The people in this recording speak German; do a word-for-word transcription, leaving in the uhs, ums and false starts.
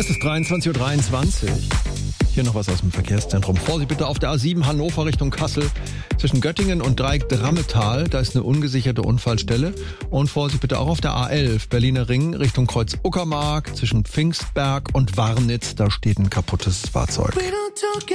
Es ist dreiundzwanzig Uhr dreiundzwanzig. Hier noch was aus dem Verkehrszentrum. Vorsicht bitte auf der A sieben Hannover Richtung Kassel. Zwischen Göttingen und Dreieck-Drammetal, da ist eine ungesicherte Unfallstelle. Und Vorsicht bitte auch auf der A elf Berliner Ring Richtung Kreuz Uckermark. Zwischen Pfingstberg und Warnitz, da steht ein kaputtes Fahrzeug.